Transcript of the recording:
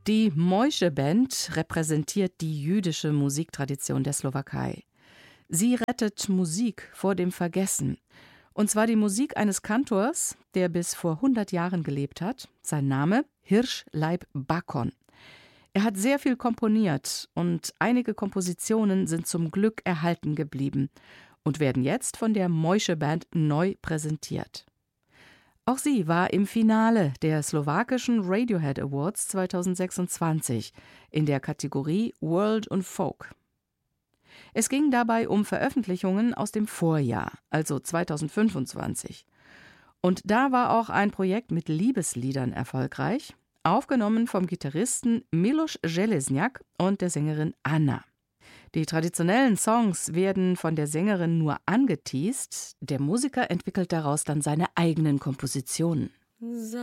Die Moische Band repräsentiert die jüdische Musiktradition der Slowakei. Sie rettet Musik vor dem Vergessen. Und zwar die Musik eines Kantors, der bis vor 100 Jahren gelebt hat. Sein Name Hirsch Leib Bakon. Er hat sehr viel komponiert und einige Kompositionen sind zum Glück erhalten geblieben und werden jetzt von der Moische Band neu präsentiert. Auch sie war im Finale der slowakischen Radiohead Awards 2026 in der Kategorie World und Folk. Es ging dabei um Veröffentlichungen aus dem Vorjahr, also 2025. Und da war auch ein Projekt mit Liebesliedern erfolgreich, aufgenommen vom Gitarristen Miloš Železňak und der Sängerin Anna. Die traditionellen Songs werden von der Sängerin nur angeteast, der Musiker entwickelt daraus dann seine eigenen Kompositionen.